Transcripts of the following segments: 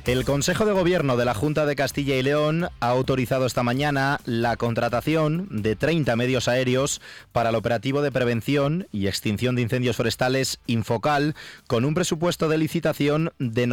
El Consejo de Gobierno de la Junta de Castilla y León ha autorizado esta mañana la contratación de 30 medios aéreos para el operativo de prevención y extinción de incendios forestales Infocal, con un presupuesto de licitación de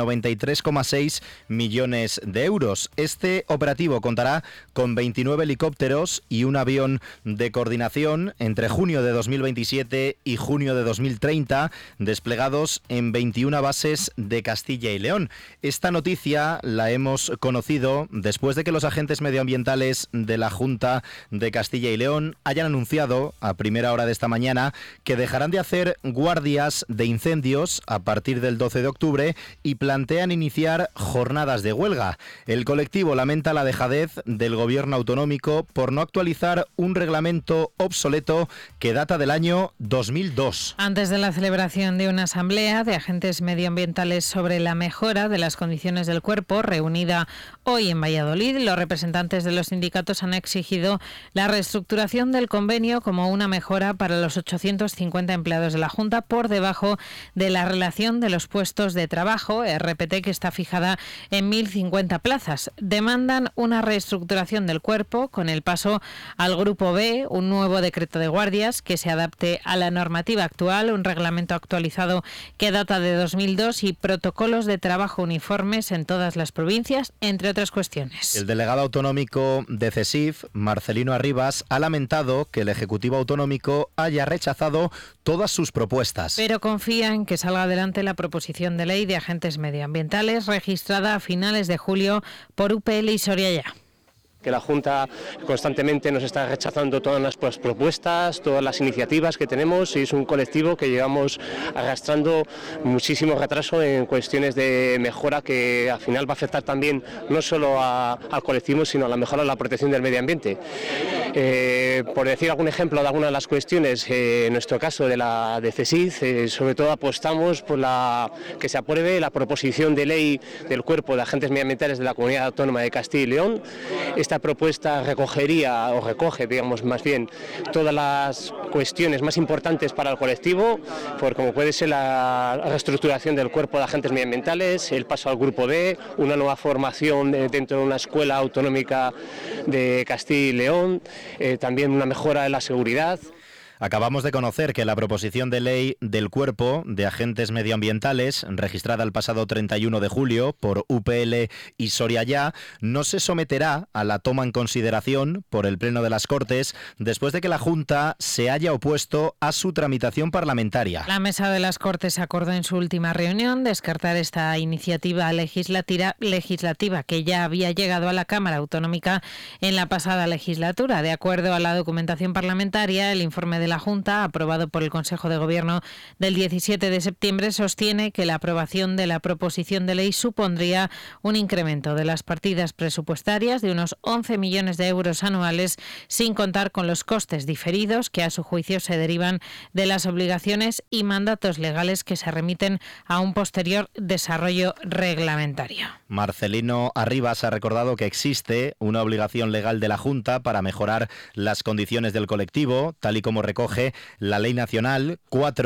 93,6 millones de euros. Este operativo contará con 29 helicópteros y un avión de coordinación entre junio de 2027 y junio de 2030, desplegados en 21 bases de Castilla y León. Esta noticia la hemos conocido después de que los agentes medioambientales de la Junta de Castilla y León hayan anunciado a primera hora de esta mañana que dejarán de hacer guardias de incendios a partir del 12 de octubre y plantean iniciar jornadas de huelga. El colectivo lamenta la dejadez del gobierno autonómico por no actualizar un reglamento obsoleto que data del año 2002. Antes de la celebración de una asamblea de agentes medioambientales sobre la mejora de las condiciones del cuerpo, reunida hoy en Valladolid, los representantes de los sindicatos han exigido la reestructuración del convenio como una mejora para los 850 empleados de la Junta, por debajo de la relación de los puestos de trabajo, RPT, que está fijada en 1.050 plazas. Demandan una reestructuración del cuerpo con el paso al Grupo B, un nuevo decreto de guardias que se adapte a la normativa actual, un reglamento actualizado que data de 2002 y protocolos de trabajo uniformes en todas las provincias, entre otras cuestiones. El delegado autonómico de CESIF, Marcelino Arribas, ha lamentado que el Ejecutivo Autonómico haya rechazado todas sus propuestas. Pero confía en que salga adelante la proposición de ley de agentes medioambientales registrada a finales de julio por UPL y Soria Ya. Que la Junta constantemente nos está rechazando todas las propuestas, todas las iniciativas que tenemos, y es un colectivo que llevamos arrastrando muchísimo retraso en cuestiones de mejora que al final va a afectar también no solo al colectivo, sino a la mejora de la protección del medio ambiente. Por decir algún ejemplo de alguna de las cuestiones, en nuestro caso de CESIF, sobre todo apostamos por que se apruebe la proposición de ley del Cuerpo de Agentes Medioambientales de la Comunidad Autónoma de Castilla y León. Esta propuesta recoge, digamos, más bien todas las cuestiones más importantes para el colectivo, como puede ser la reestructuración del Cuerpo de Agentes Medioambientales, el paso al Grupo B, una nueva formación dentro de una escuela autonómica de Castilla y León, también una mejora de la seguridad. Acabamos de conocer que la proposición de ley del Cuerpo de Agentes Medioambientales, registrada el pasado 31 de julio por UPL y Soria Ya, no se someterá a la toma en consideración por el Pleno de las Cortes después de que la Junta se haya opuesto a su tramitación parlamentaria. La Mesa de las Cortes acordó en su última reunión descartar esta iniciativa legislativa que ya había llegado a la Cámara Autonómica en la pasada legislatura. De acuerdo a la documentación parlamentaria, el informe de la Junta, aprobado por el Consejo de Gobierno del 17 de septiembre, sostiene que la aprobación de la proposición de ley supondría un incremento de las partidas presupuestarias de unos 11 millones de euros anuales, sin contar con los costes diferidos que a su juicio se derivan de las obligaciones y mandatos legales que se remiten a un posterior desarrollo reglamentario. Marcelino Arribas ha recordado que existe una obligación legal de la Junta para mejorar las condiciones del colectivo, tal y como recoge la Ley Nacional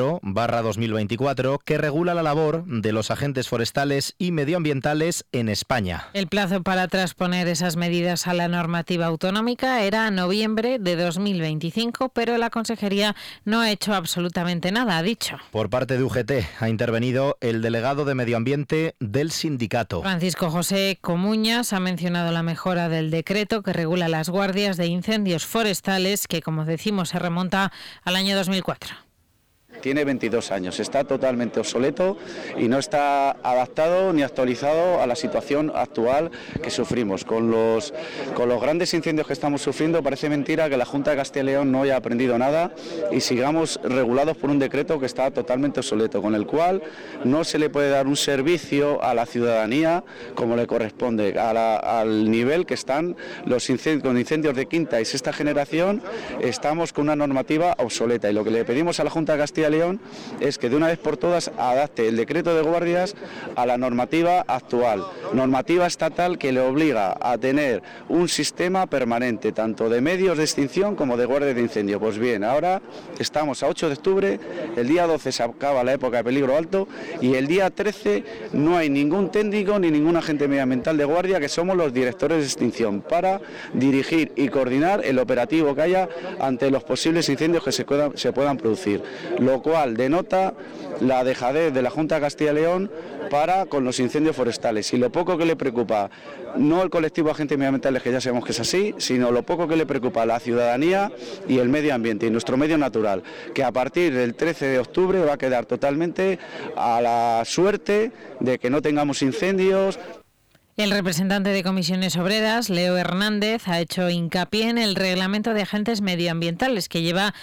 4/2024, que regula la labor de los agentes forestales y medioambientales en España. El plazo para transponer esas medidas a la normativa autonómica era noviembre de 2025, pero la Consejería no ha hecho absolutamente nada, ha dicho. Por parte de UGT ha intervenido el delegado de Medio Ambiente del sindicato. Francisco José Comuñas ha mencionado la mejora del decreto que regula las guardias de incendios forestales, que, como decimos, se remonta al año 2004. Tiene 22 años, está totalmente obsoleto y no está adaptado ni actualizado a la situación actual que sufrimos. Con los grandes incendios que estamos sufriendo, parece mentira que la Junta de Castilla y León no haya aprendido nada y sigamos regulados por un decreto que está totalmente obsoleto, con el cual no se le puede dar un servicio a la ciudadanía como le corresponde, al nivel que están los incendios de quinta y sexta generación. Estamos con una normativa obsoleta y lo que le pedimos a la Junta de Castilla Castilla y León es que de una vez por todas adapte el decreto de guardias a la normativa actual, normativa estatal que le obliga a tener un sistema permanente, tanto de medios de extinción como de guardia de incendio. Pues bien, ahora estamos a 8 de octubre, el día 12 se acaba la época de peligro alto y el día 13 no hay ningún técnico ni ningún agente medioambiental de guardia, que somos los directores de extinción, para dirigir y coordinar el operativo que haya ante los posibles incendios que se puedan producir, lo cual denota la dejadez de la Junta de Castilla y León para con los incendios forestales, y lo poco que le preocupa no el colectivo de agentes medioambientales, que ya sabemos que es así, sino lo poco que le preocupa a la ciudadanía y el medio ambiente y nuestro medio natural, que a partir del 13 de octubre va a quedar totalmente a la suerte de que no tengamos incendios. El representante de Comisiones Obreras, Leo Hernández, ha hecho hincapié en el Reglamento de Agentes Medioambientales, que lleva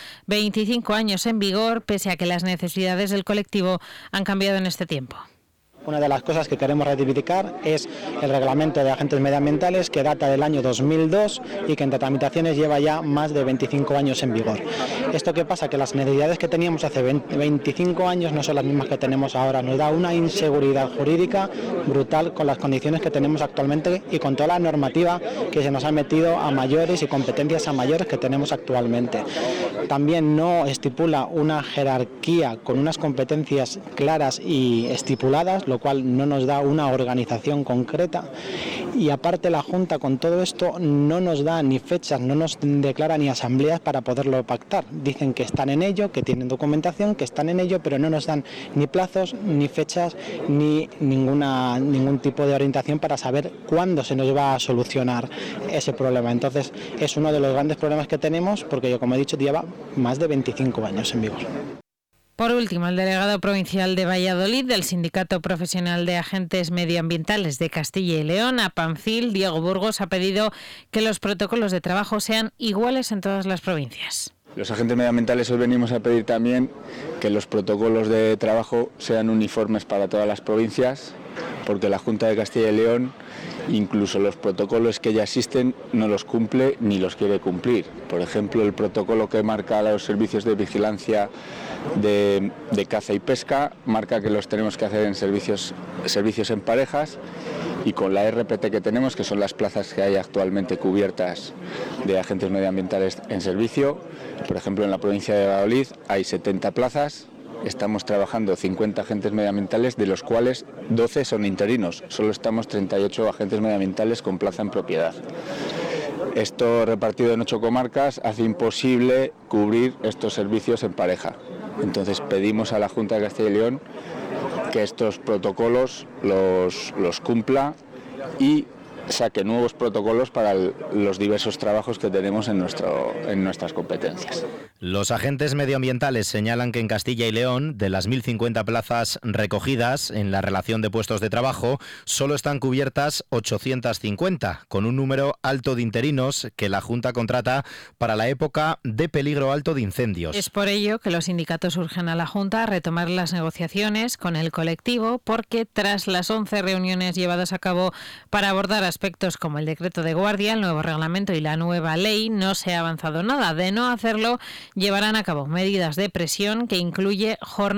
25 años en vigor, pese a que las necesidades del colectivo han cambiado en este tiempo. Una de las cosas que queremos reivindicar es el reglamento de agentes medioambientales, que data del año 2002 y que entre tramitaciones lleva ya más de 25 años en vigor. ¿Esto qué pasa? Que las necesidades que teníamos hace 25 años no son las mismas que tenemos ahora. Nos da una inseguridad jurídica brutal con las condiciones que tenemos actualmente y con toda la normativa que se nos ha metido a mayores y competencias a mayores que tenemos actualmente. También no estipula una jerarquía con unas competencias claras y estipuladas, lo cual no nos da una organización concreta, y aparte la Junta con todo esto no nos da ni fechas, no nos declara ni asambleas para poderlo pactar. Dicen que están en ello, que tienen documentación, que están en ello, pero no nos dan ni plazos, ni fechas, ni ningún tipo de orientación para saber cuándo se nos va a solucionar ese problema. Entonces es uno de los grandes problemas que tenemos, porque yo, como he dicho, lleva más de 25 años en vigor. Por último, el delegado provincial de Valladolid del Sindicato Profesional de Agentes Medioambientales de Castilla y León, APANCIL, Diego Burgos, ha pedido que los protocolos de trabajo sean iguales en todas las provincias. Los agentes medioambientales hoy venimos a pedir también que los protocolos de trabajo sean uniformes para todas las provincias, porque la Junta de Castilla y León, incluso los protocolos que ya existen, no los cumple ni los quiere cumplir. Por ejemplo, el protocolo que marca los servicios de vigilancia de caza y pesca marca que los tenemos que hacer en servicios en parejas, y con la RPT que tenemos, que son las plazas que hay actualmente cubiertas de agentes medioambientales en servicio, por ejemplo, en la provincia de Valladolid hay 70 plazas. Estamos trabajando 50 agentes medioambientales, de los cuales 12 son interinos. Solo estamos 38 agentes medioambientales con plaza en propiedad. Esto, repartido en 8 comarcas, hace imposible cubrir estos servicios en pareja. Entonces pedimos a la Junta de Castilla y León que estos protocolos los cumpla y saque nuevos protocolos para los diversos trabajos que tenemos en nuestras competencias. Los agentes medioambientales señalan que en Castilla y León, de las 1.050 plazas recogidas en la relación de puestos de trabajo, solo están cubiertas 850, con un número alto de interinos que la Junta contrata para la época de peligro alto de incendios. Es por ello que los sindicatos urgen a la Junta a retomar las negociaciones con el colectivo, porque tras las 11 reuniones llevadas a cabo para abordar aspectos como el decreto de guardia, el nuevo reglamento y la nueva ley, no se ha avanzado nada. De no hacerlo, llevarán a cabo medidas de presión que incluye jornadas